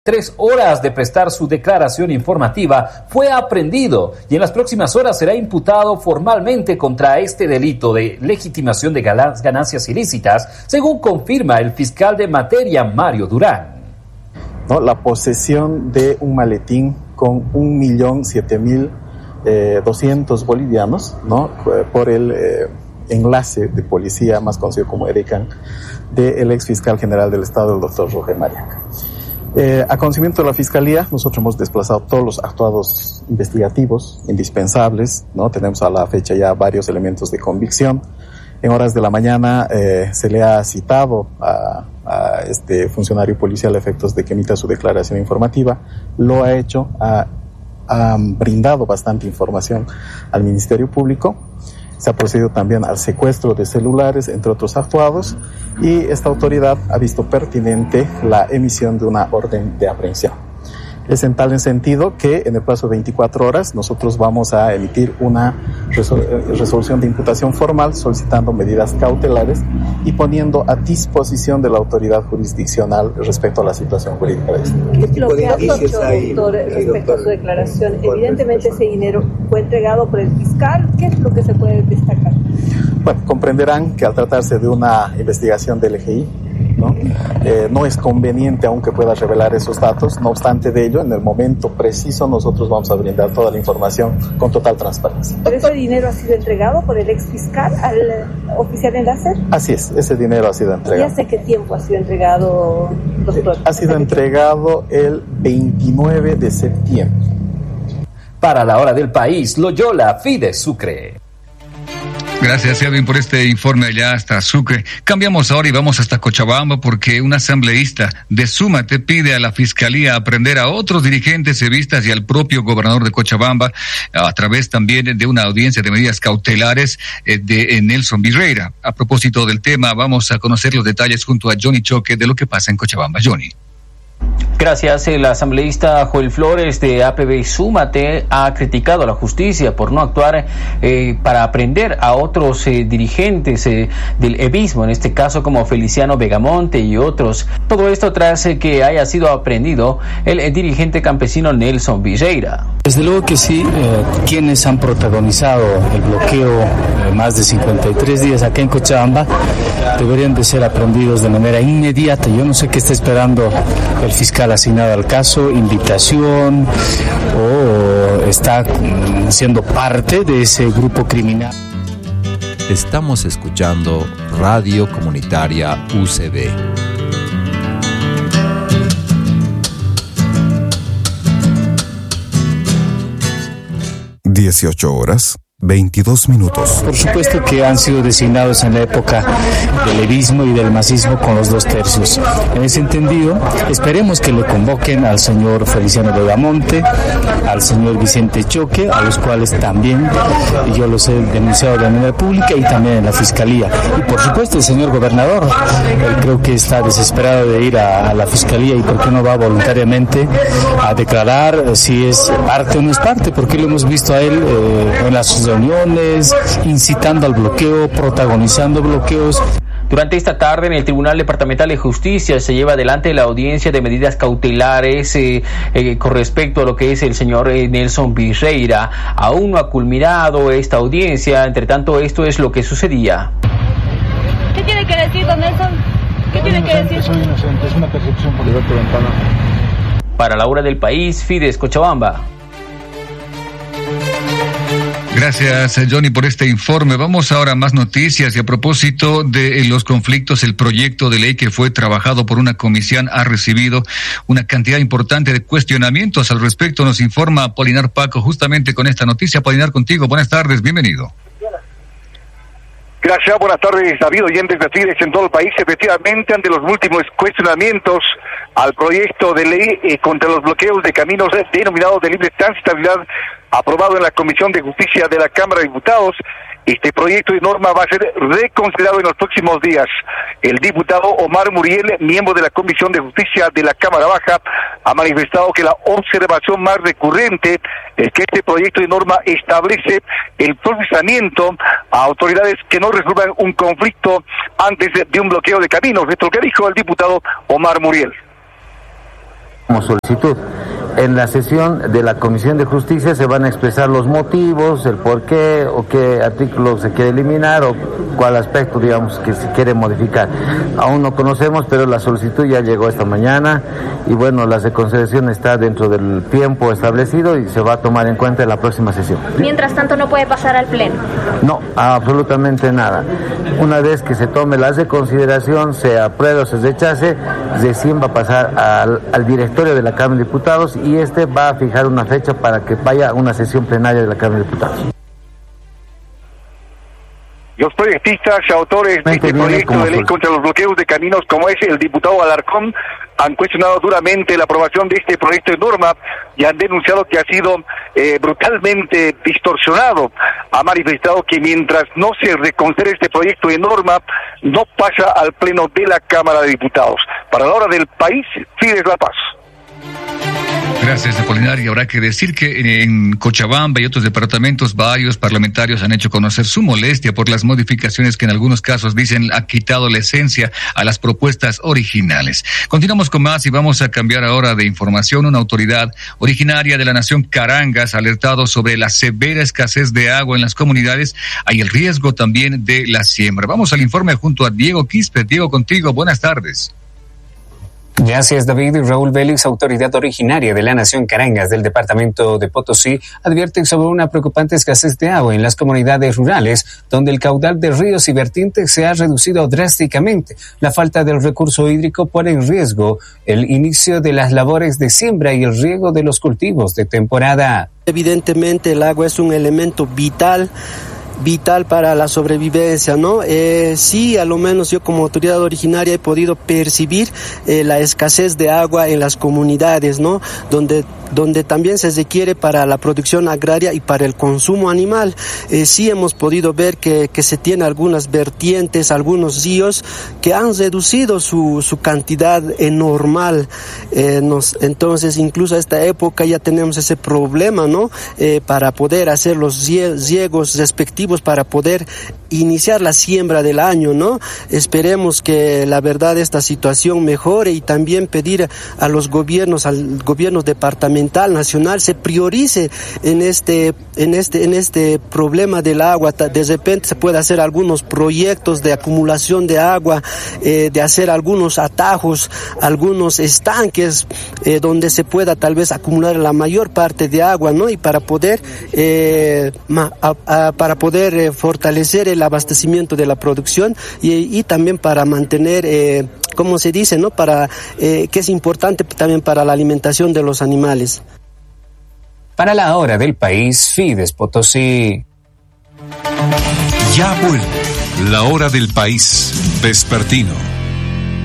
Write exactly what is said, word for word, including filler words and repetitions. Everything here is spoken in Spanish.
Tres horas de prestar su declaración informativa, fue aprehendido y en las próximas horas será imputado formalmente contra este delito de legitimación de ganancias ilícitas, según confirma el fiscal de materia, Mario Durán. ¿No? La posesión de un maletín con un millón siete mil doscientos bolivianos, ¿no? Por el eh, enlace de policía más conocido como ERECAN del ex fiscal general del Estado, el doctor Roger Mariaca. Eh, a conocimiento de la Fiscalía, nosotros hemos desplazado todos los actuados investigativos indispensables, ¿no? Tenemos a la fecha ya varios elementos de convicción. En horas de la mañana eh, se le ha citado a, a este funcionario policial a efectos de que emita su declaración informativa. Lo ha hecho, ha, ha brindado bastante información al Ministerio Público. Se ha procedido también al secuestro de celulares, entre otros actuados, y esta autoridad ha visto pertinente la emisión de una orden de aprehensión. Es en tal sentido que en el plazo de veinticuatro horas nosotros vamos a emitir una resol- resolución de imputación formal solicitando medidas cautelares y poniendo a disposición de la autoridad jurisdiccional respecto a la situación jurídica de este. ¿Qué es lo que ha dicho, doctor, respecto a su declaración? Evidentemente ese dinero fue entregado por el fiscal. ¿Qué es lo que se puede destacar? Bueno, comprenderán que al tratarse de una investigación del E G I, ¿no? Eh, no es conveniente aún que pueda revelar esos datos. No obstante de ello, en el momento preciso nosotros vamos a brindar toda la información con total transparencia. ¿Pero ese dinero ha sido entregado por el ex fiscal al oficial enlace? Así es, ese dinero ha sido entregado. ¿Y hace qué tiempo ha sido entregado, doctor? Ha sido entregado el veintinueve de septiembre. Para la hora del país, Loyola, Fides Sucre. Gracias, Edwin, por este informe allá hasta Sucre. Cambiamos ahora y vamos hasta Cochabamba porque un asambleísta de Súmate pide a la Fiscalía aprender a otros dirigentes cevistas y al propio gobernador de Cochabamba a través también de una audiencia de medidas cautelares eh, de eh, Nelson Virreira. A propósito del tema, vamos a conocer los detalles junto a Johnny Choque de lo que pasa en Cochabamba. Johnny. Gracias. El asambleísta Joel Flores de A P B Súmate ha criticado a la justicia por no actuar eh, para aprender a otros eh, dirigentes eh, del evismo, en este caso como Feliciano Vegamonte y otros. Todo esto tras eh, que haya sido aprendido el eh, dirigente campesino Nelson Virreira. Desde luego que sí, eh, quienes han protagonizado el bloqueo eh, más de cincuenta y tres días acá en Cochabamba deberían de ser aprendidos de manera inmediata. Yo no sé qué está esperando el fiscal asignado al caso, invitación, o está siendo parte de ese grupo criminal. Estamos escuchando Radio Comunitaria U C B. dieciocho horas, veintidós minutos. Por supuesto que han sido designados en la época del levismo y del masismo con los dos tercios. En ese entendido, esperemos que le convoquen al señor Feliciano Vegamonte, al señor Vicente Choque, a los cuales también yo los he denunciado de manera pública y también en la Fiscalía. Y por supuesto el señor gobernador, él creo que está desesperado de ir a, a la Fiscalía y por qué no va voluntariamente a declarar si es parte o no es parte, porque lo hemos visto a él eh, en las reuniones, incitando al bloqueo, protagonizando bloqueos. Durante esta tarde en el Tribunal Departamental de Justicia se lleva adelante la audiencia de medidas cautelares eh, eh, con respecto a lo que es el señor eh, Nelson Virreira. Aún no ha culminado esta audiencia, entre tanto esto es lo que sucedía. ¿Qué tiene que decir, don Nelson? ¿Qué soy tiene inocente, que decir? Soy inocente, es una percepción por Alberto Ventana. Para la hora del país, Fides Cochabamba. Gracias, Johnny, por este informe. Vamos ahora a más noticias y a propósito de los conflictos, el proyecto de ley que fue trabajado por una comisión ha recibido una cantidad importante de cuestionamientos al respecto. Nos informa Apolinar Paco justamente con esta noticia. Apolinar, contigo. Buenas tardes, bienvenido. Gracias, buenas tardes, David, oyentes de Fides en todo el país. Efectivamente, ante los últimos cuestionamientos al proyecto de ley eh, contra los bloqueos de caminos eh, denominados de libre transitabilidad, aprobado en la Comisión de Justicia de la Cámara de Diputados, este proyecto de norma va a ser reconsiderado en los próximos días. El diputado Omar Muriel, miembro de la Comisión de Justicia de la Cámara Baja, ha manifestado que la observación más recurrente es que este proyecto de norma establece el procesamiento a autoridades que no resuelvan un conflicto antes de un bloqueo de caminos. Esto es lo que dijo el diputado Omar Muriel. como solicitud. En la sesión de la Comisión de Justicia se van a expresar los motivos, el por qué o qué artículo se quiere eliminar o cuál aspecto, digamos, que se quiere modificar. Aún no conocemos, pero la solicitud ya llegó esta mañana y bueno, la reconsideración está dentro del tiempo establecido y se va a tomar en cuenta en la próxima sesión. Mientras tanto, no puede pasar al Pleno. No, absolutamente nada. Una vez que se tome la reconsideración, se apruebe o se rechace, recién va a pasar al, al directorio de la Cámara de Diputados y este va a fijar una fecha para que vaya a una sesión plenaria de la Cámara de Diputados. Los proyectistas y autores de este proyecto de ley contra los bloqueos de caminos, como es el diputado Alarcón, han cuestionado duramente la aprobación de este proyecto de norma y han denunciado que ha sido eh, brutalmente distorsionado. Ha manifestado que mientras no se reconsidere este proyecto de norma, no pasa al Pleno de la Cámara de Diputados. Para la hora del país, Fides La Paz. Gracias, Apolinario. Habrá que decir que en Cochabamba y otros departamentos varios parlamentarios han hecho conocer su molestia por las modificaciones que en algunos casos dicen ha quitado la esencia a las propuestas originales. Continuamos con más y vamos a cambiar ahora de información. Una autoridad originaria de la nación Carangas ha alertado sobre la severa escasez de agua en las comunidades. Hay el riesgo también de la siembra. Vamos al informe junto a Diego Quispe. Diego, contigo. Buenas tardes. Gracias, David. Raúl Vélez, autoridad originaria de la nación Carangas del departamento de Potosí, advierte sobre una preocupante escasez de agua en las comunidades rurales, donde el caudal de ríos y vertientes se ha reducido drásticamente. La falta del recurso hídrico pone en riesgo el inicio de las labores de siembra y el riego de los cultivos de temporada. Evidentemente, el agua es un elemento vital vital para la sobrevivencia, ¿no? Eh, sí, a lo menos yo como autoridad originaria he podido percibir eh, la escasez de agua en las comunidades, ¿no? Donde donde también se requiere para la producción agraria y para el consumo animal. Eh, sí hemos podido ver que, que se tiene algunas vertientes, algunos ríos que han reducido su, su cantidad normal. Eh, nos, entonces, incluso a esta época ya tenemos ese problema, ¿no? Eh, para poder hacer los riegos respectivos para poder iniciar la siembra del año, ¿no? Esperemos que la verdad esta situación mejore y también pedir a los gobiernos, al gobierno departamental, nacional, se priorice en este, en este, en este problema del agua. De repente se puede hacer algunos proyectos de acumulación de agua, eh, de hacer algunos atajos, algunos estanques, eh, donde se pueda tal vez acumular la mayor parte de agua, ¿no? Y para poder, eh, ma, a, a, para poder eh, fortalecer el abastecimiento de la producción y, y también para mantener, eh, como se dice, ¿no? Para, eh, que es importante también para la alimentación de los animales. Para la hora del país, Fides Potosí. Ya vuelve la hora del país vespertino.